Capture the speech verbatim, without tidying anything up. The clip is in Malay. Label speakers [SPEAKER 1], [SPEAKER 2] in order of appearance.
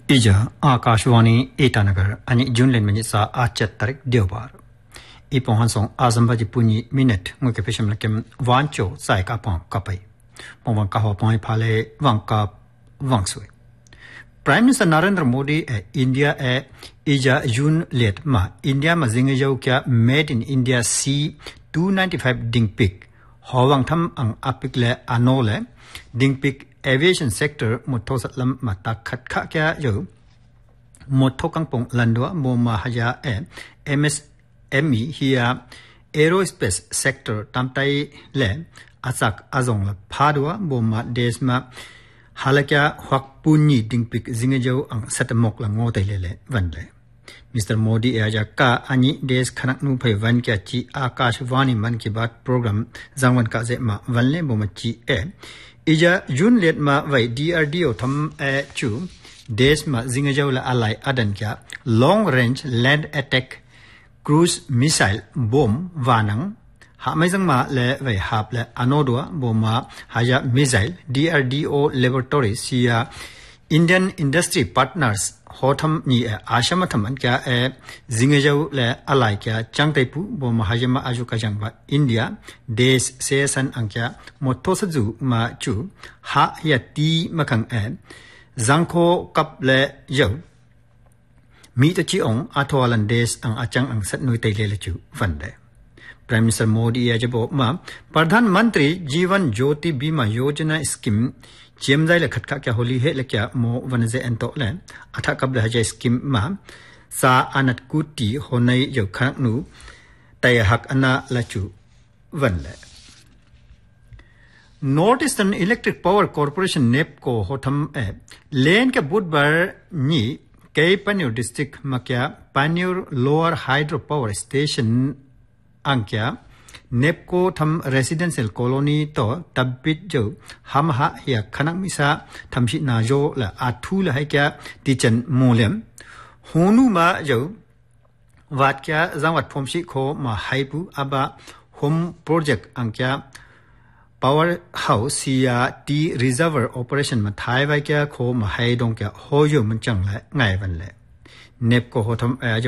[SPEAKER 1] इजा आकाशवाणी ईटानगर अनि जुनलेन मिनिसा आचत तारिख देवबार इ पोहाnsong azambaji puni minute ngke pesham lakem wancho sai ka pong kapai pong ka ho pong phale wangka wangsui Prime Minister Narendra Modi e India e ija jun let ma India ma zinga jau kya made in India C two ninety-five dingpik hawang tham ang apik le anole dingpik aviation sector motosat lam mata khat kha kya yo motokang pong landwa mo ma haya e M S M E here aerospace sector tamtai le asak azong la phadwa bo ma desma halakya hwak punni dingpik zingejau ang satamok la ngotai le le vanle Mister Modi aja ka ani des khanak nu phai van kya chi akashwani man ki baat program zangwan ka je ma vanle bo ma chi e ija jun let ma vai D R D O tham e chu des ma zingejau la alai adan kya long range land attack cruise missile bomb vanang ha mai jang ma le vai hap le anodwa bomba haya missile D R D O laboratory sia Indian industry partners hotham ni ashamatham an kya e zingejau le alai kya changtai pu bomba hajama ajuka jangba India des seasan angkya motosaju ma chu ha ya ti makang e zangkho kap le yo mi ta chi ong atholan des ang achang ang sat noi tai le chu vande Prime Minister Modi ya jabo ma Pradhan Mantri Jeevan Jyoti Bima Yojana scheme chemjai le khatka kya holi he le kya mo vanje ento le atha kable haja scheme ma sa anat kuti honai yo khanak nu tay hak ana la chu vanle Northeastern Electric Power Corporation NEPCO hotham e len ke budbar ni Kay Panur district makya Panur Lower Hydro Power Station angkya NEPCO tham residential colony to tabit jo ham ha ya khanak misa thamshi na jo la athu la hai kya tichan molem honu ma jo wat kya zawat phomshi kho ma haipu aba home project angkya power house ya T reservoir operation ma thai vai kya kho ma hai dong kya ho yo man chang la ngai ban le NEPCO hotham